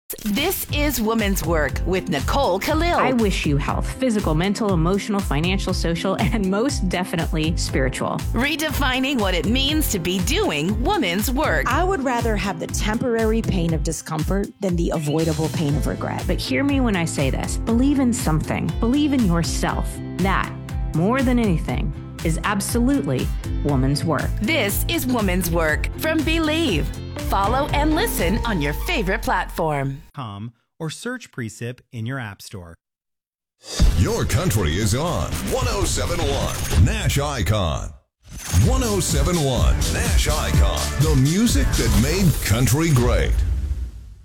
This is Woman's Work with Nicole Khalil. I wish you health, physical, mental, emotional, financial, social, and most definitely spiritual. Redefining what it means to be doing woman's work. I would rather have the temporary pain of discomfort than the avoidable pain of regret. But hear me when I say this. Believe in something. Believe in yourself. That, more than anything, is absolutely woman's work. This is Woman's Work from Believe. Follow and listen on your favorite platform. Or search Precip in your app store. Your country is on 107.1 Nash Icon. 107.1 Nash Icon. The music that made country great.